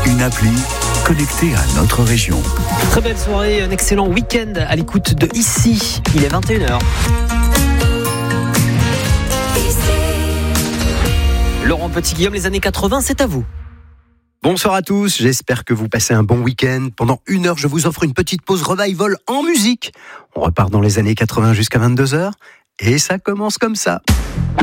une appli connectée à notre région. Très belle soirée, un excellent week-end à l'écoute de Ici. Il est 21h. Laurent Petit-Guillaume, les années 80, c'est à vous. Bonsoir à tous, j'espère que vous passez un bon week-end. Pendant 1 heure, je vous offre une petite pause revival en musique. On repart dans les années 80 jusqu'à 22h et ça commence comme ça.